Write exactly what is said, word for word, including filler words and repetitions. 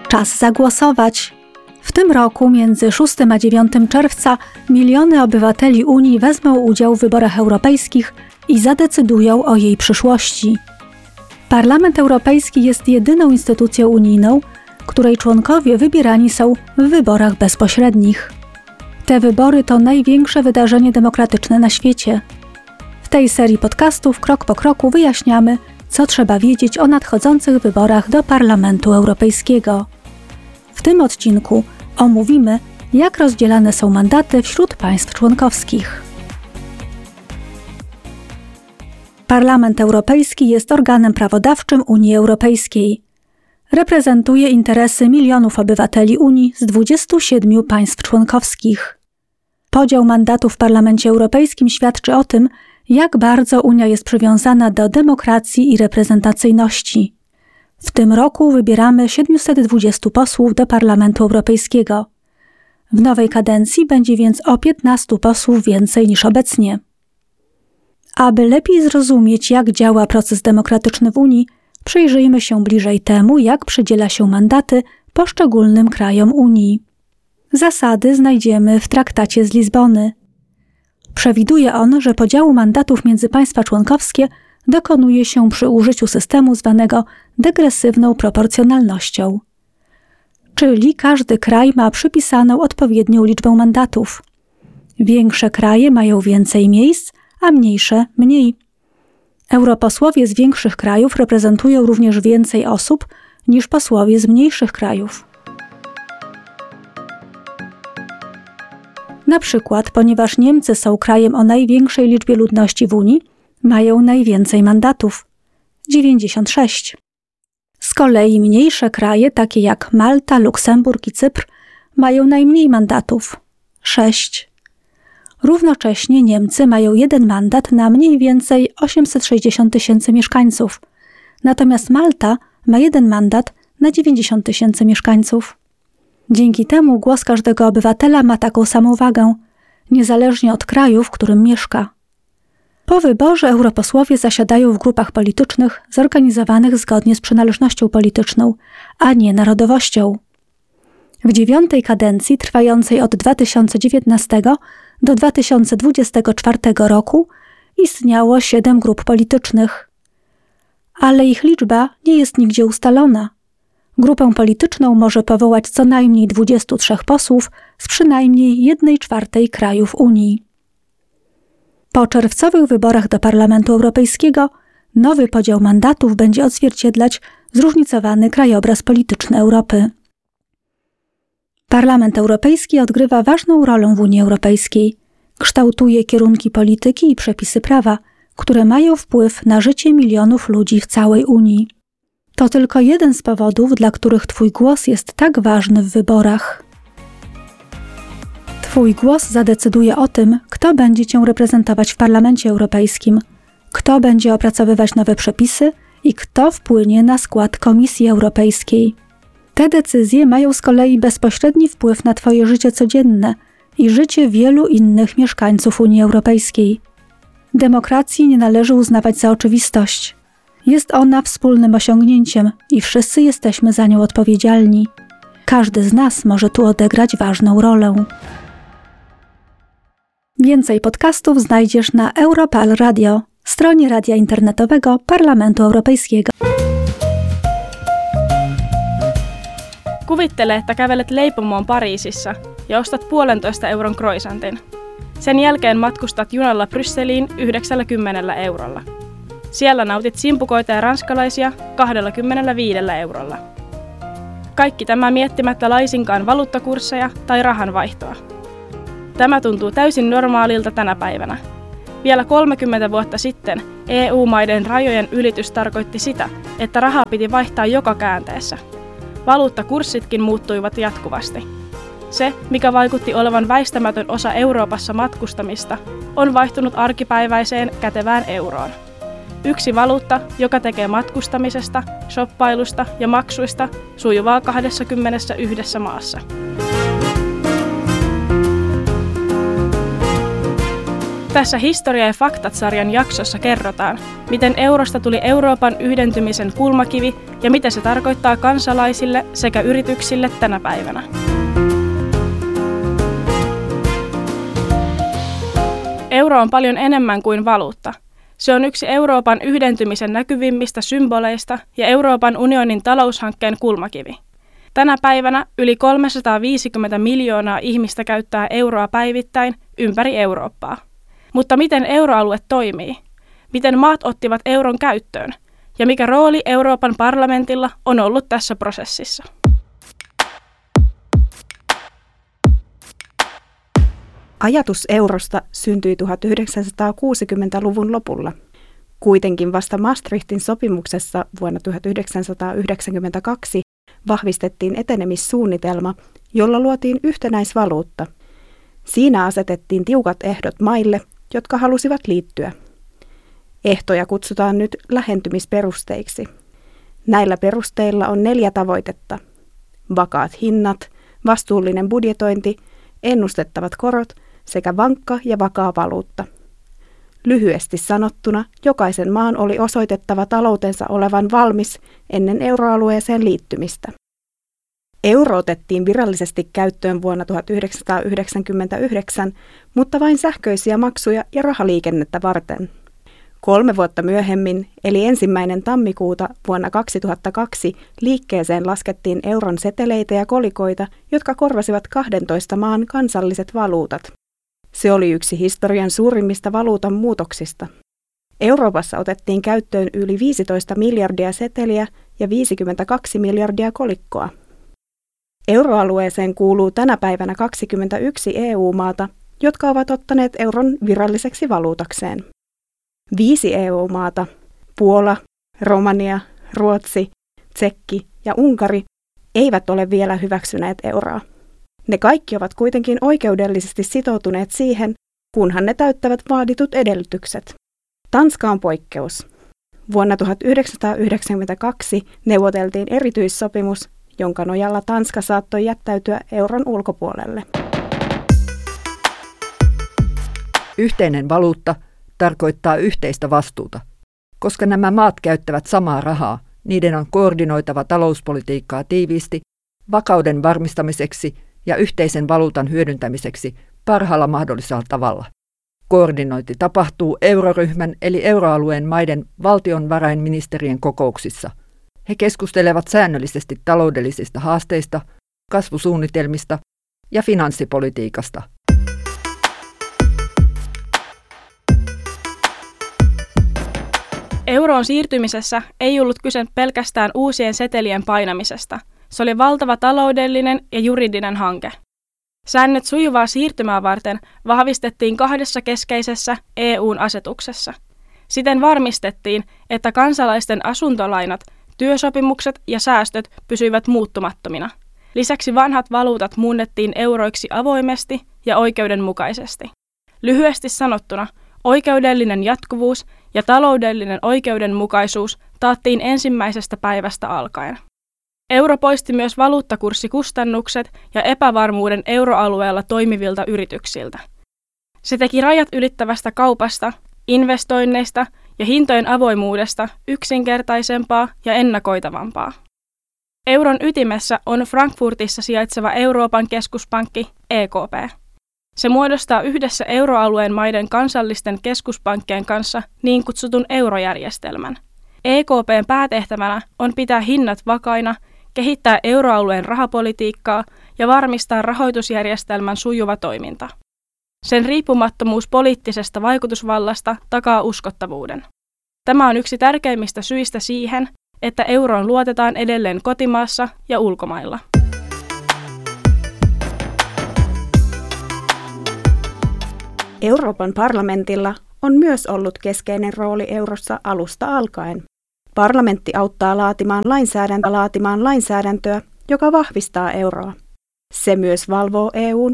Czas zagłosować. W tym roku między szóstym a dziewiątym czerwca miliony obywateli Unii wezmą udział w wyborach europejskich i zadecydują o jej przyszłości. Parlament Europejski jest jedyną instytucją unijną, której członkowie wybierani są w wyborach bezpośrednich. Te wybory to największe wydarzenie demokratyczne na świecie. W tej serii podcastów krok po kroku wyjaśniamy, co trzeba wiedzieć o nadchodzących wyborach do Parlamentu Europejskiego. W tym odcinku omówimy, jak rozdzielane są mandaty wśród państw członkowskich. Parlament Europejski jest organem prawodawczym Unii Europejskiej. Reprezentuje interesy milionów obywateli Unii z dwudziestu siedmiu państw członkowskich. Podział mandatów w Parlamencie Europejskim świadczy o tym, jak bardzo Unia jest przywiązana do demokracji i reprezentacyjności. W tym roku wybieramy siedmiuset dwudziestu posłów do Parlamentu Europejskiego. W nowej kadencji będzie więc o piętnastu posłów więcej niż obecnie. Aby lepiej zrozumieć, jak działa proces demokratyczny w Unii, przyjrzyjmy się bliżej temu, jak przydziela się mandaty poszczególnym krajom Unii. Zasady znajdziemy w Traktacie z Lizbony. Przewiduje on, że podziału mandatów między państwa członkowskie dokonuje się przy użyciu systemu zwanego degresywną proporcjonalnością. Czyli każdy kraj ma przypisaną odpowiednią liczbę mandatów. Większe kraje mają więcej miejsc, a mniejsze mniej. Europosłowie z większych krajów reprezentują również więcej osób niż posłowie z mniejszych krajów. Na przykład, ponieważ Niemcy są krajem o największej liczbie ludności w Unii, mają najwięcej mandatów – dziewięćdziesiąt sześć. Z kolei mniejsze kraje, takie jak Malta, Luksemburg i Cypr, mają najmniej mandatów – sześć. Równocześnie Niemcy mają jeden mandat na mniej więcej osiemset sześćdziesiąt tysięcy mieszkańców, natomiast Malta ma jeden mandat na dziewięćdziesiąt tysięcy mieszkańców. Dzięki temu głos każdego obywatela ma taką samą wagę, niezależnie od kraju, w którym mieszka. Po wyborze europosłowie zasiadają w grupach politycznych zorganizowanych zgodnie z przynależnością polityczną, a nie narodowością. W dziewiątej kadencji, trwającej od dwa tysiące dziewiętnastego do dwa tysiące dwudziestego czwartego roku, istniało siedem grup politycznych. Ale ich liczba nie jest nigdzie ustalona. Grupę polityczną może powołać co najmniej dwudziestu trzech posłów z przynajmniej jednej czwartej krajów Unii. Po czerwcowych wyborach do Parlamentu Europejskiego nowy podział mandatów będzie odzwierciedlać zróżnicowany krajobraz polityczny Europy. Parlament Europejski odgrywa ważną rolę w Unii Europejskiej. Kształtuje kierunki polityki i przepisy prawa, które mają wpływ na życie milionów ludzi w całej Unii. To tylko jeden z powodów, dla których Twój głos jest tak ważny w wyborach. Twój głos zadecyduje o tym, kto będzie Cię reprezentować w Parlamencie Europejskim, kto będzie opracowywać nowe przepisy i kto wpłynie na skład Komisji Europejskiej. Te decyzje mają z kolei bezpośredni wpływ na Twoje życie codzienne i życie wielu innych mieszkańców Unii Europejskiej. Demokracji nie należy uznawać za oczywistość. Jest ona wspólnym osiągnięciem i wszyscy jesteśmy za nią odpowiedzialni. Każdy z nas może tu odegrać ważną rolę. Więcej podcastów znajdziesz na Europal Radio, stronie radia internetowego Parlamentu Europejskiego. Kuvittele, että kävelet leipomoon Pariisissa ja ostat puolentoista euron croissantin. Sen jälkeen matkustat junalla Brysseliin yhdeksälläkymmenellä eurolla. Siellä nautit simpukoita ja ranskalaisia kaksikymmentäviisi eurolla. Kaikki tämä miettimättä laisinkaan valuuttakursseja tai rahanvaihtoa. Tämä tuntuu täysin normaalilta tänä päivänä. Vielä kolmekymmentä vuotta sitten E U-maiden rajojen ylitys tarkoitti sitä, että rahaa piti vaihtaa joka käänteessä. Valuuttakurssitkin muuttuivat jatkuvasti. Se, mikä vaikutti olevan väistämätön osa Euroopassa matkustamista, on vaihtunut arkipäiväiseen kätevään euroon. Yksi valuutta, joka tekee matkustamisesta, shoppailusta ja maksuista sujuvaa kaksikymmentäyksi maassa. Tässä Historia ja faktat-sarjan jaksossa kerrotaan, miten eurosta tuli Euroopan yhdentymisen kulmakivi ja mitä se tarkoittaa kansalaisille sekä yrityksille tänä päivänä. Euro on paljon enemmän kuin valuutta. Se on yksi Euroopan yhdentymisen näkyvimmistä symboleista ja Euroopan unionin taloushankkeen kulmakivi. Tänä päivänä yli kolmesataaviisikymmentä miljoonaa ihmistä käyttää euroa päivittäin ympäri Eurooppaa. Mutta miten euroalue toimii? Miten maat ottivat euron käyttöön? Ja mikä rooli Euroopan parlamentilla on ollut tässä prosessissa? Ajatus eurosta syntyi tuhatyhdeksänsataakuusikymmentäluvun lopulla. Kuitenkin vasta Maastrichtin sopimuksessa vuonna tuhatyhdeksänsataayhdeksänkymmentäkaksi vahvistettiin etenemissuunnitelma, jolla luotiin yhtenäisvaluutta. Siinä asetettiin tiukat ehdot maille, jotka halusivat liittyä. Ehtoja kutsutaan nyt lähentymisperusteiksi. Näillä perusteilla on neljä tavoitetta. Vakaat hinnat, vastuullinen budjetointi, ennustettavat korot sekä vankka ja vakaa valuutta. Lyhyesti sanottuna, jokaisen maan oli osoitettava taloutensa olevan valmis ennen euroalueeseen liittymistä. Euro otettiin virallisesti käyttöön vuonna tuhatyhdeksänsataayhdeksänkymmentäyhdeksän, mutta vain sähköisiä maksuja ja rahaliikennettä varten. Kolme vuotta myöhemmin, eli ensimmäinen tammikuuta vuonna kaksituhattakaksi, liikkeeseen laskettiin euron seteleitä ja kolikoita, jotka korvasivat kahdentoista maan kansalliset valuutat. Se oli yksi historian suurimmista valuutan muutoksista. Euroopassa otettiin käyttöön yli viisitoista miljardia seteliä ja viisikymmentäkaksi miljardia kolikkoa. Euroalueeseen kuuluu tänä päivänä kaksikymmentäyksi E U-maata, jotka ovat ottaneet euron viralliseksi valuutakseen. Viisi E U-maata, Puola, Romania, Ruotsi, Tsekki ja Unkari, eivät ole vielä hyväksyneet euroa. Ne kaikki ovat kuitenkin oikeudellisesti sitoutuneet siihen, kunhan ne täyttävät vaaditut edellytykset. Tanska on poikkeus. Vuonna tuhatyhdeksänsataayhdeksänkymmentäkaksi neuvoteltiin erityissopimus, jonka nojalla Tanska saattoi jättäytyä euron ulkopuolelle. Yhteinen valuutta tarkoittaa yhteistä vastuuta. Koska nämä maat käyttävät samaa rahaa, niiden on koordinoitava talouspolitiikkaa tiiviisti vakauden varmistamiseksi ja yhteisen valuutan hyödyntämiseksi parhaalla mahdollisella tavalla. Koordinointi tapahtuu euroryhmän eli euroalueen maiden valtionvarainministerien kokouksissa. He keskustelevat säännöllisesti taloudellisista haasteista, kasvusuunnitelmista ja finanssipolitiikasta. Euroon siirtymisessä ei ollut kyse pelkästään uusien setelien painamisesta. Se oli valtava taloudellinen ja juridinen hanke. Säännöt sujuvaa siirtymää varten vahvistettiin kahdessa keskeisessä E U:n asetuksessa. Siten varmistettiin, että kansalaisten asuntolainat, työsopimukset ja säästöt pysyivät muuttumattomina. Lisäksi vanhat valuutat muunnettiin euroiksi avoimesti ja oikeudenmukaisesti. Lyhyesti sanottuna, oikeudellinen jatkuvuus ja taloudellinen oikeudenmukaisuus taattiin ensimmäisestä päivästä alkaen. Euro poisti myös valuuttakurssikustannukset ja epävarmuuden euroalueella toimivilta yrityksiltä. Se teki rajat ylittävästä kaupasta, investoinneista ja hintojen avoimuudesta yksinkertaisempaa ja ennakoitavampaa. Euron ytimessä on Frankfurtissa sijaitseva Euroopan keskuspankki E K P. Se muodostaa yhdessä euroalueen maiden kansallisten keskuspankkien kanssa niin kutsutun eurojärjestelmän. E K P:n päätehtävänä on pitää hinnat vakaina, kehittää euroalueen rahapolitiikkaa ja varmistaa rahoitusjärjestelmän sujuva toiminta. Sen riippumattomuus poliittisesta vaikutusvallasta takaa uskottavuuden. Tämä on yksi tärkeimmistä syistä siihen, että euroon luotetaan edelleen kotimaassa ja ulkomailla. Euroopan parlamentilla on myös ollut keskeinen rooli eurossa alusta alkaen. Parlamentti auttaa laatimaan, lainsäädäntö, laatimaan lainsäädäntöä, joka vahvistaa euroa. Se myös valvoo E U:n